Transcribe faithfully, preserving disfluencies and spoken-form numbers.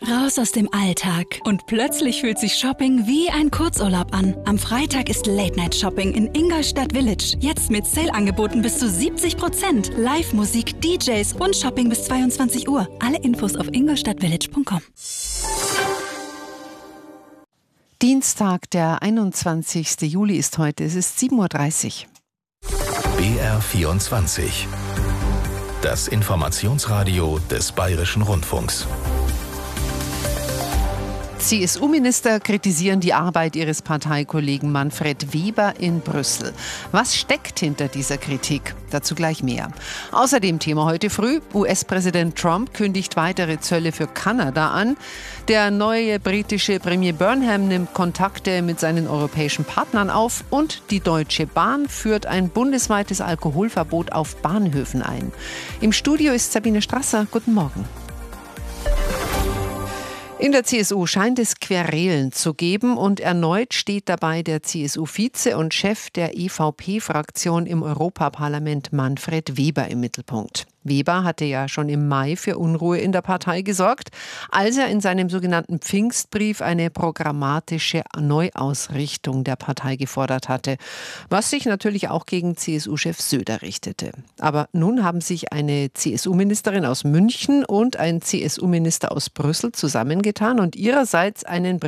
Raus aus dem Alltag. Und plötzlich fühlt sich Shopping wie ein Kurzurlaub an. Am Freitag ist Late-Night-Shopping in Ingolstadt Village. Jetzt mit Sale-Angeboten bis zu siebzig Prozent. Live-Musik, D Js und Shopping bis zweiundzwanzig Uhr. Alle Infos auf ingolstadtvillage punkt com. Dienstag, der einundzwanzigste Juli ist heute. Es ist sieben Uhr dreißig. B R vierundzwanzig. Das Informationsradio des Bayerischen Rundfunks. C S U-Minister kritisieren die Arbeit ihres Parteikollegen Manfred Weber in Brüssel. Was steckt hinter dieser Kritik? Dazu gleich mehr. Außerdem Thema heute früh: U S-Präsident Trump kündigt weitere Zölle für Kanada an. Der neue britische Premier Burnham nimmt Kontakte mit seinen europäischen Partnern auf. Und die Deutsche Bahn führt ein bundesweites Alkoholverbot auf Bahnhöfen ein. Im Studio ist Sabine Strasser. Guten Morgen. In der C S U scheint es Querelen zu geben und erneut steht dabei der C S U-Vize und Chef der E V P-Fraktion im Europaparlament Manfred Weber im Mittelpunkt. Weber hatte ja schon im Mai für Unruhe in der Partei gesorgt, als er in seinem sogenannten Pfingstbrief eine programmatische Neuausrichtung der Partei gefordert hatte, was sich natürlich auch gegen C S U-Chef Söder richtete. Aber nun haben sich eine C S U-Ministerin aus München und ein C S U-Minister aus Brüssel zusammengetan und ihrerseits einen Brief